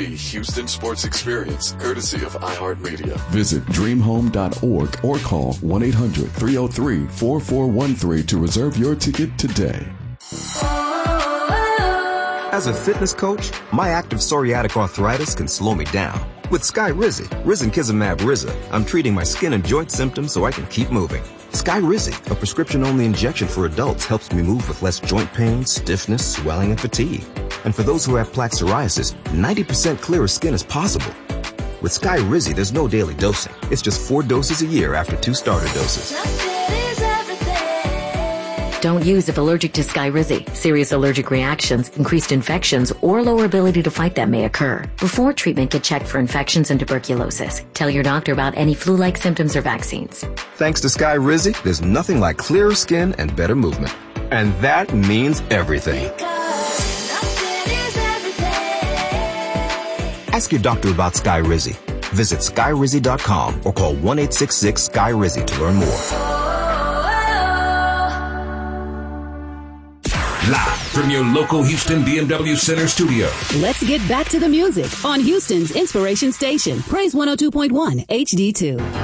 VIP Houston sports experience, courtesy of iHeartMedia. Visit dreamhome.org or call 1-800-303-4413 to reserve your ticket today. As a fitness coach, my active psoriatic arthritis can slow me down. With Skyrizi, risankizumab Riza, I'm treating my skin and joint symptoms so I can keep moving. Skyrizi, a prescription-only injection for adults, helps me move with less joint pain, stiffness, swelling, and fatigue. And for those who have plaque psoriasis, 90% clearer skin is possible. With Skyrizi, there's no daily dosing. It's just 4 doses a year after 2 starter doses. Don't use if allergic to Skyrizi. Serious allergic reactions, increased infections, or lower ability to fight them may occur. Before treatment, get checked for infections and tuberculosis. Tell your doctor about any flu-like symptoms or vaccines. Thanks to Skyrizi, there's nothing like clearer skin and better movement. And that means everything. Ask your doctor about Skyrizi. Visit Skyrizi.com or call 1-866-SKY-RIZI to learn more. Live from your local Houston BMW Center studio. Let's get back to the music on Houston's Inspiration Station. Praise 102.1 HD2.